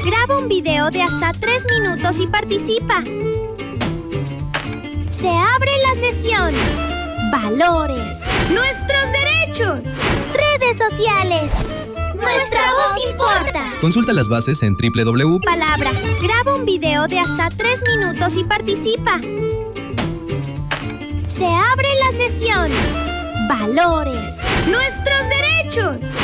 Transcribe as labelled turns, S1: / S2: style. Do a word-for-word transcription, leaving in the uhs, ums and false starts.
S1: Graba un video de hasta tres minutos y participa. Se abre la sesión. Valores. Nuestros derechos. Redes sociales. Nuestra voz importa.
S2: Consulta las bases en doble u doble u doble u.
S1: Palabra. Graba un video de hasta tres minutos y participa. Se abre la sesión. Valores. Nuestros derechos.